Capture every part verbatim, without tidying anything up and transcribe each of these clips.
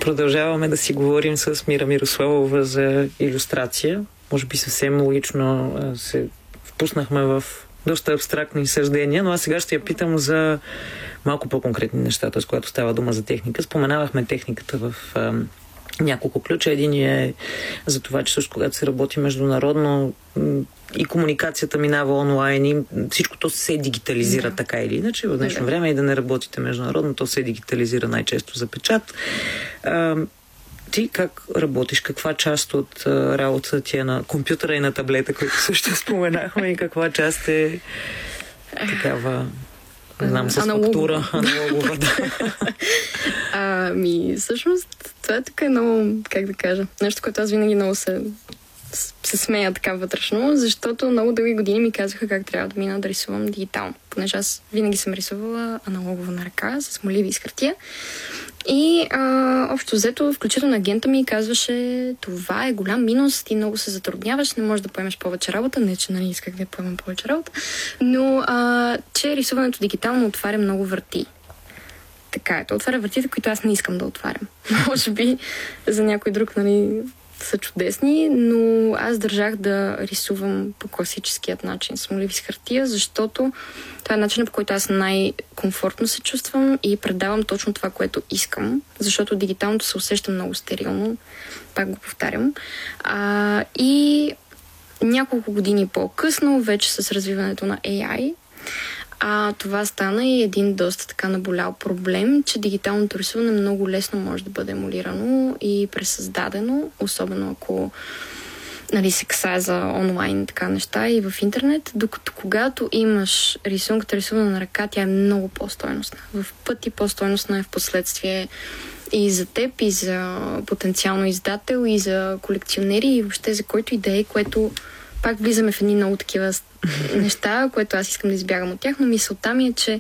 Продължаваме да си говорим с Мира Мирославова за илюстрация. Може би съвсем логично се впуснахме в доста абстрактни съждения, но аз сега ще я питам за малко по-конкретни неща, т.е. когато става дума за техника. Споменавахме техниката в а, няколко ключа. Един е за това, че също когато се работи международно и комуникацията минава онлайн и всичко то се дигитализира да. Така или иначе. В днешно да. Време и да не работите международно, то се дигитализира най-често за печат. А, ти как работиш? Каква част от а, работата ти е на компютъра и на таблета, които също споменахме, и каква част е такава, не знам, с фактура, аналогова, да. Ами, всъщност, това е така много, как да кажа, нещо, което аз винаги много се, се смея така вътрешно, защото много дълги години ми казаха как трябва да мина да рисувам дигитално. Понеже аз винаги съм рисувала аналогово на ръка, с моливи и с хартия. И а, общо взето, включително агента ми казваше, това е голям минус, ти много се затрудняваш, не можеш да поемеш повече работа, не че нали исках да поемам повече работа, но а, че рисуването дигитално отваря много врати. Така е, то отваря вратите, които аз не искам да отварям. Може би за някой друг, нали, са чудесни, но аз държах да рисувам по класическият начин с моливи с хартия, защото това е начинът, по който аз най-комфортно се чувствам и предавам точно това, което искам, защото дигиталното се усеща много стерилно, пак го повтарям. А, и няколко години по-късно, вече с развиването на Ей Ай, А, това стана и един доста така наболял проблем, че дигиталното рисуване много лесно може да бъде емулирано и пресъздадено, особено ако нали, се касае за онлайн така неща и в интернет, докато когато имаш рисунката рисувана на ръка, тя е много по-стойностна. В пъти по-стойностна е в последствие и за теб, и за потенциално издател, и за колекционери, и въобще за който и да е, което пак влизаме в едни много такива неща, което аз искам да избягам от тях, но мисълта ми е, че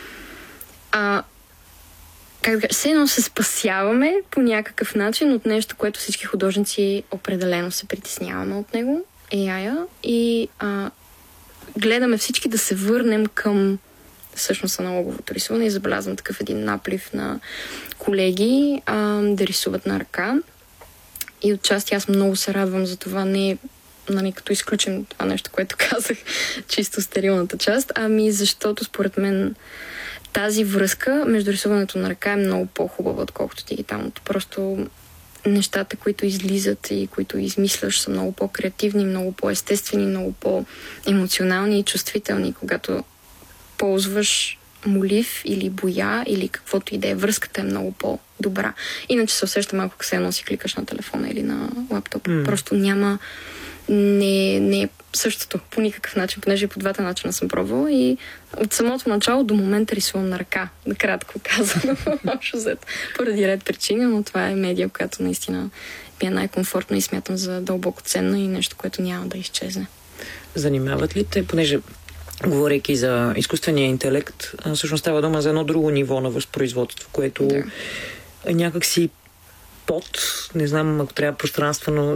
а, как да, все едно се спасяваме по някакъв начин от нещо, което всички художници определено се притесняваме от него, Ей Ай-а, и а, гледаме всички да се върнем към всъщност аналоговото рисуване и забелязвам такъв един наплив на колеги а, да рисуват на ръка. И отчасти аз много се радвам за това, не нали, като изключим това нещо, което казах, чисто стерилната част, ами защото според мен тази връзка между рисуването на ръка е много по-хубава, отколкото дигиталното. Просто нещата, които излизат и които измисляш, са много по-креативни, много по-естествени, много по-емоционални и чувствителни, когато ползваш молив или боя или каквото и да е, връзката е много по-добра. Иначе се усеща малко, как се едно си кликаш на телефона или на лаптоп. Mm. Просто няма не, не е същото по никакъв начин, понеже и по двата начина съм пробвала и от самото начало до момента рисувам на ръка, накратко казано, поради ред причини, но това е медия, която наистина ми е най-комфортна и смятам за дълбоко ценна и нещо, което няма да изчезне. Занимават ли те, понеже говорейки за изкуствения интелект, всъщност става дума за едно друго ниво на възпроизводство, което да. Някак си под, не знам, ако трябва пространствено